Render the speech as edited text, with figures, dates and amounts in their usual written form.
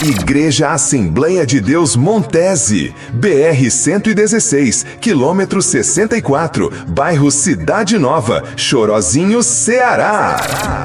Igreja Assembleia de Deus Montese, BR-116, quilômetro 64, bairro Cidade Nova, Chorozinho, Ceará.